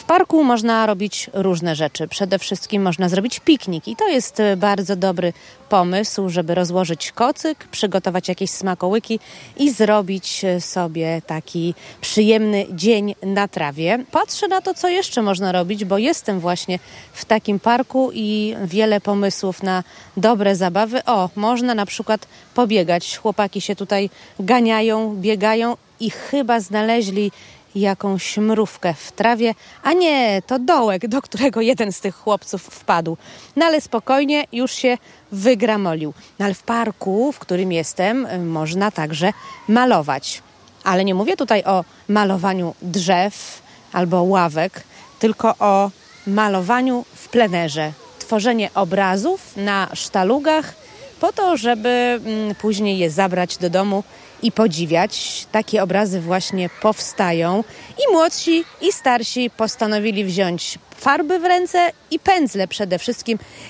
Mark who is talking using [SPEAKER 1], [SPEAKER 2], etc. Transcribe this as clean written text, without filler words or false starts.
[SPEAKER 1] parku można robić różne rzeczy. Przede wszystkim można zrobić piknik i to jest bardzo dobry pomysł, żeby rozłożyć kocyk, przygotować jakieś smakołyki i zrobić sobie taki przyjemny dzień na trawie. Patrzę na to, co jeszcze można robić, bo jestem właśnie w takim parku i wiele pomysłów na dobre zabawy. Można na przykład pobiegać. Chłopaki się tutaj ganiają, biegają i chyba znaleźli jakąś mrówkę w trawie, a nie, to dołek, do którego jeden z tych chłopców wpadł. No ale spokojnie, już się wygramolił. No ale w parku, w którym jestem, można także malować. Ale nie mówię tutaj o malowaniu drzew albo ławek, tylko o malowaniu w plenerze. Tworzenie obrazów na sztalugach po to, żeby później je zabrać do domu i podziwiać. Takie obrazy właśnie powstają i młodsi, i starsi postanowili wziąć farby w ręce i pędzle przede wszystkim